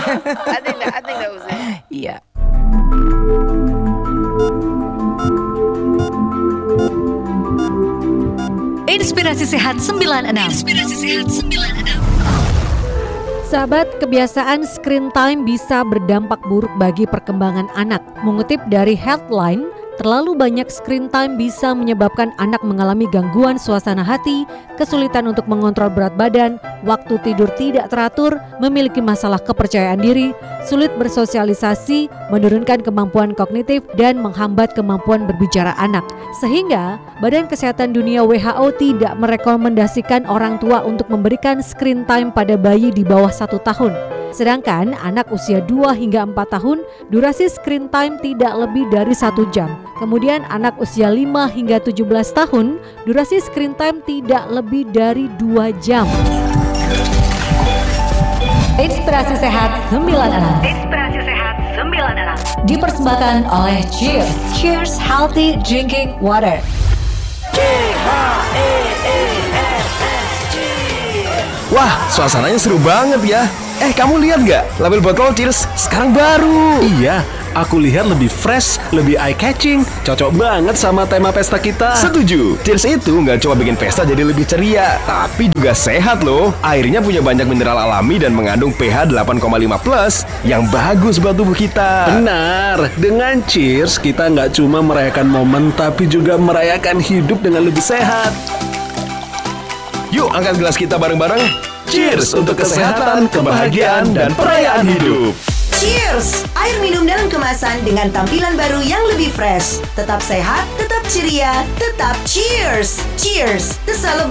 I think that was it. Iya. Inspirasi Sehat 96. Sahabat, kebiasaan screen time bisa berdampak buruk bagi perkembangan anak. Mengutip dari Healthline, terlalu banyak screen time bisa menyebabkan anak mengalami gangguan suasana hati, kesulitan untuk mengontrol berat badan, waktu tidur tidak teratur, memiliki masalah kepercayaan diri, sulit bersosialisasi, menurunkan kemampuan kognitif, dan menghambat kemampuan berbicara anak. Sehingga, Badan Kesehatan Dunia WHO tidak merekomendasikan orang tua untuk memberikan screen time pada bayi di bawah 1 tahun. Sedangkan anak usia 2 hingga 4 tahun, durasi screen time tidak lebih dari 1 jam. Kemudian anak usia 5 hingga 17 tahun, durasi screen time tidak lebih dari 2 jam. Inspirasi Sehat 96. Dipersembahkan oleh Cheers. Cheers Healthy Drinking Water. Wah, suasananya seru banget ya. Kamu lihat nggak? Label botol Cheers sekarang baru. Iya, aku lihat lebih fresh, lebih eye-catching. Cocok banget sama tema pesta kita. Setuju. Cheers itu nggak cuma bikin pesta jadi lebih ceria, tapi juga sehat loh. Airnya punya banyak mineral alami dan mengandung pH 8,5+ yang bagus buat tubuh kita. Benar, dengan Cheers kita nggak cuma merayakan momen, tapi juga merayakan hidup dengan lebih sehat. Yuk angkat gelas kita bareng-bareng. Cheers untuk kesehatan, kebahagiaan, dan perayaan hidup. Cheers! Air minum dalam kemasan dengan tampilan baru yang lebih fresh. Tetap sehat, tetap ceria, tetap cheers! Cheers! The